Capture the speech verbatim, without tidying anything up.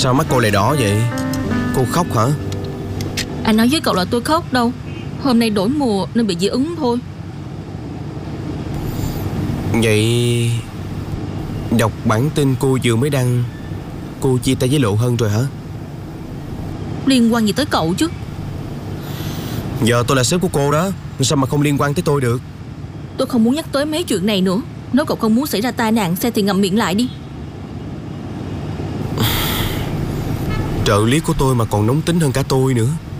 Sao mắt cô lại đỏ vậy? Cô khóc hả? Anh nói với cậu là tôi khóc đâu. Hôm nay đổi mùa nên bị dị ứng thôi. Vậy đọc bản tin cô vừa mới đăng, cô chia tay với Lộ Hân rồi hả? Liên quan gì tới cậu chứ? Giờ tôi là sếp của cô đó, sao mà không liên quan tới tôi được? Tôi không muốn nhắc tới mấy chuyện này nữa. Nếu cậu không muốn xảy ra tai nạn xe thì ngậm miệng lại đi. Trợ lý của tôi mà còn nóng tính hơn cả tôi nữa.